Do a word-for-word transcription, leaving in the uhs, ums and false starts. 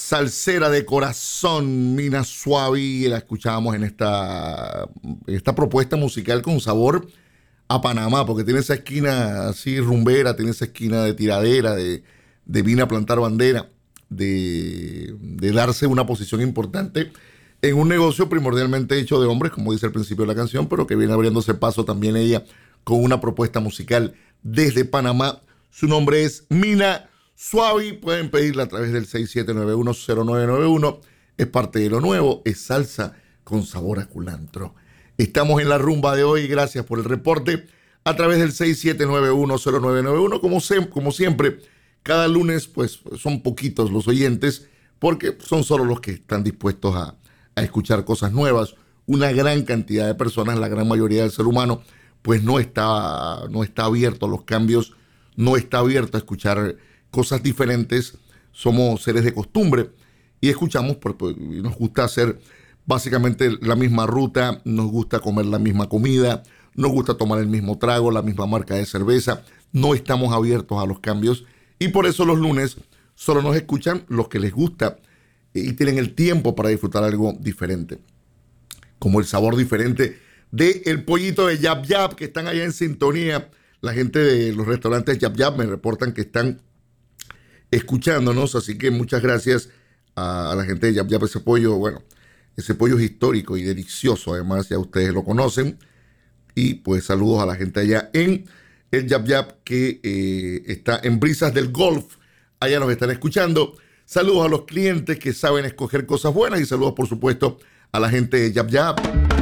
salsera de corazón, Mina Suavi, la escuchábamos en esta, esta propuesta musical con sabor a Panamá, porque tiene esa esquina así rumbera, tiene esa esquina de tiradera, de, de vine a plantar bandera, de, de darse una posición importante en un negocio primordialmente hecho de hombres, como dice al principio de la canción, pero que viene abriéndose paso también ella con una propuesta musical desde Panamá. Su nombre es Mina Suavi, pueden pedirla a través del seis siete nueve uno cero nueve nueve uno. Es parte de lo nuevo, es salsa con sabor a culantro. Estamos en la rumba de hoy, gracias por el reporte, a través del seis siete nueve uno cero nueve nueve uno. Como, se, como siempre, cada lunes pues son poquitos los oyentes, porque son solo los que están dispuestos a, a escuchar cosas nuevas. Una gran cantidad de personas, la gran mayoría del ser humano, pues no está, no está abierto a los cambios, no está abierto a escuchar cosas diferentes. Somos seres de costumbre y escuchamos, porque nos gusta hacer básicamente la misma ruta, nos gusta comer la misma comida, nos gusta tomar el mismo trago, la misma marca de cerveza, no estamos abiertos a los cambios y por eso los lunes solo nos escuchan los que les gusta y tienen el tiempo para disfrutar algo diferente, como el sabor diferente de el pollito de Yap Yap, que están allá en sintonía. La gente de los restaurantes Yap Yap me reportan que están escuchándonos, así que muchas gracias a, a la gente de Yap Yap. Ese pollo, bueno, ese pollo es histórico y delicioso, además ya ustedes lo conocen, y pues saludos a la gente allá en el Yap Yap que eh, está en Brisas del Golf, allá nos están escuchando. Saludos a los clientes que saben escoger cosas buenas y saludos por supuesto a la gente de Yap Yap.